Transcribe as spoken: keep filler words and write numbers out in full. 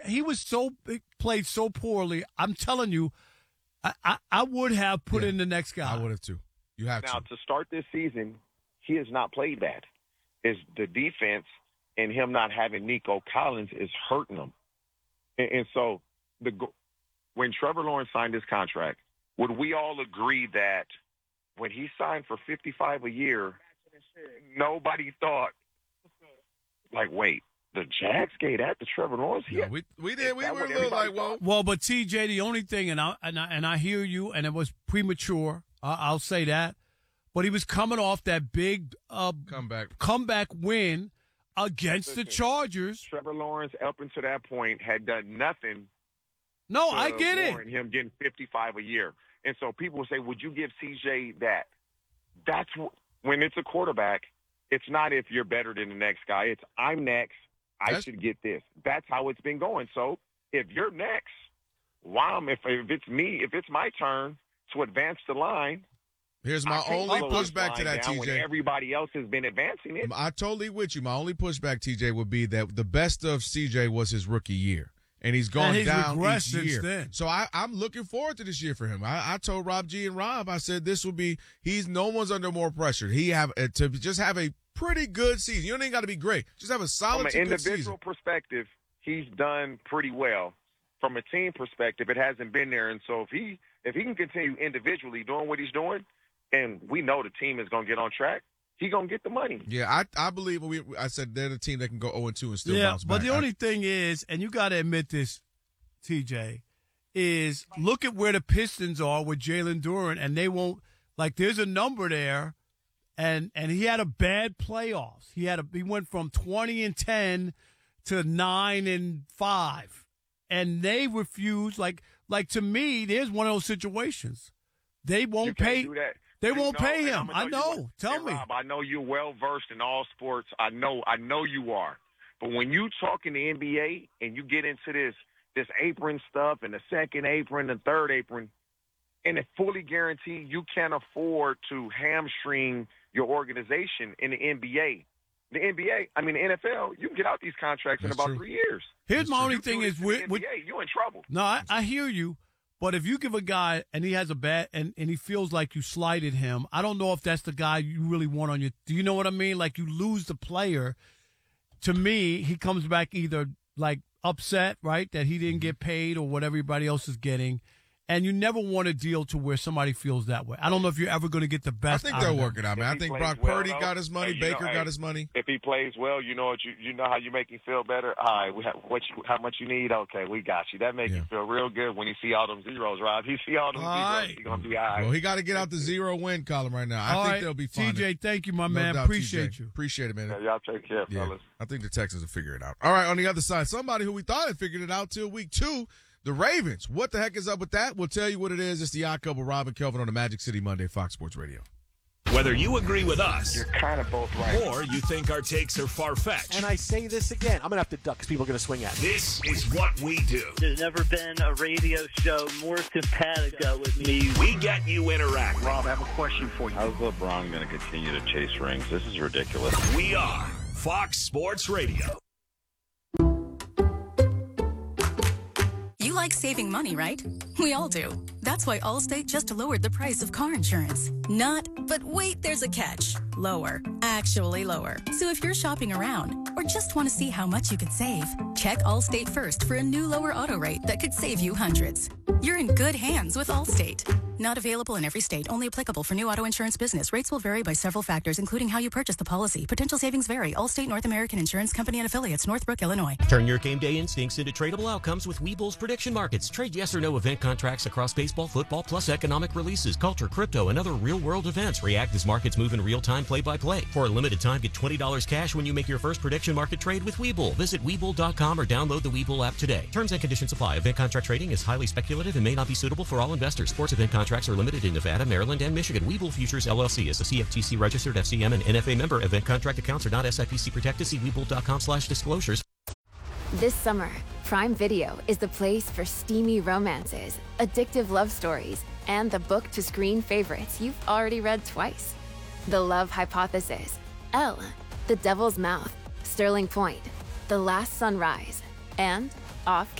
he was so played so poorly. I'm telling you, I, I, I would have put yeah, in the next guy. I would have too. You have now to. to start this season. He has not played bad. Is the defense and him not having Nico Collins is hurting him. And, and so the when Trevor Lawrence signed his contract, would we all agree that when he signed for fifty-five a year, nobody thought, like, wait, the Jags gave that to Trevor Lawrence? Yeah, we we did. We were a little like, well, well, but T J, the only thing, and I and I, and I hear you, and it was premature. I, I'll say that, but he was coming off that big uh, comeback comeback win against Listen, the Chargers. Trevor Lawrence, up until that point, had done nothing. No, I get it. And him getting fifty-five a year, and so people will say, "Would you give C J that?" That's when it's a quarterback. It's not if you're better than the next guy. It's I'm next. I That's, should get this. That's how it's been going. So if you're next, wow, if if it's me, if it's my turn to advance the line. Here's my only pushback to that, T J. When everybody else has been advancing it. I totally with you. My only pushback, T J, would be that the best of C J was his rookie year. And he's gone and he's down each year. Then. So I, I'm looking forward to this year for him. I, I told Rob G and Rob, I said this will be he's no one's under more pressure. He have uh, to just have a pretty good season. You don't even got to be great. Just have a solid From an good individual season. perspective, he's done pretty well. From a team perspective, it hasn't been there. And so if he if he can continue individually doing what he's doing, and we know the team is going to get on track, he's going to get the money. Yeah, I I believe we. I said they're the team that can go oh and two and still yeah, bounce back. But the I, only thing is, and you got to admit this, T J, is look at where the Pistons are with Jalen Duren, and they won't like. There's a number there, and and he had a bad playoffs. He had a he went from twenty and ten to nine and five, and they refuse. Like like to me, there's one of those situations. They won't you can't pay. Do that. They you won't know, pay him. I know. You, Tell hey, me. Rob, I know you're well versed in all sports. I know. I know you are. But when you talk in the N B A and you get into this this apron stuff and the second apron, the third apron, and it's fully guaranteed you can't afford to hamstring your organization in the N B A. The N B A, I mean the N F L, you can get out these contracts That's in about true. three years. Here's That's my true. only You thing do is it to with, the N B with A, you're in trouble. No, I, I hear you. But if you give a guy and he has a bad and, and he feels like you slighted him, I don't know if that's the guy you really want on your. Do you know what I mean? Like you lose the player. To me, he comes back either like upset, right, that he didn't get paid or what everybody else is getting, and you never want a deal to where somebody feels that way. I don't know if you're ever going to get the best. I think out they're of them. working out, man. If I he think plays Brock well, Purdy though, got his money. hey, you Baker know, got hey, his money. If he plays well, you know what you you know how you make him feel better. All right, we have, what you, how much you need? Okay, we got you. That makes Yeah. you feel real good when you see all them zeros, Rob. You see all them All zeros, right. you're gonna be all right. Well, he got to get out the zero win column right now. I All think right, they'll be fine. T J, thank you, my No man. doubt, Appreciate T J. you. Appreciate it, man. Yeah, y'all take care, Yeah, fellas. I think the Texans will figure it out. All right, on the other side, somebody who we thought had figured it out till week two, the Ravens. What the heck is up with that? We'll tell you what it is. It's the Odd Couple, Rob and Kelvin on the Magic City Monday, Fox Sports Radio. Whether you agree with us You're kind of both right. or you think our takes are far-fetched, And I say this again, I'm going to have to duck because people are going to swing at me. this is what we do. There's never been a radio show more simpatico with me. We get you interacting. Rob, I have a question for you. How's LeBron going to continue to chase rings? This is ridiculous. We are Fox Sports Radio. You like saving money, right? We all do. That's why Allstate just lowered the price of car insurance. Not, but wait, there's a catch. Lower. Actually lower. So if you're shopping around or just want to see how much you could save, check Allstate first for a new lower auto rate that could save you hundreds. You're in good hands with Allstate. Not available in every state. Only applicable for new auto insurance business. Rates will vary by several factors, including how you purchase the policy. Potential savings vary. Allstate North American Insurance Company and affiliates, Northbrook, Illinois. Turn your game day instincts into tradable outcomes with Webull's prediction markets. Trade yes or no event contracts across baseball, football, plus economic releases, culture, crypto, and other real-world events. React as markets move in real time, play-by-play. For a limited time, get twenty dollars cash when you make your first prediction market trade with Webull. Visit Webull dot com or download the Webull app today. Terms and conditions apply. Event contract trading is highly speculative and may not be suitable for all investors. Sports event contracts are limited in Nevada, Maryland, and Michigan. Webull Futures, L L C is a C F T C registered F C M and N F A member. Event contract accounts are not S I P C protected. See Webull dot com slash disclosures. This summer, Prime Video is the place for steamy romances, addictive love stories, and the book-to-screen favorites you've already read twice. The Love Hypothesis, Elle, The Devil's Mouth, Sterling Point, The Last Sunrise, and Off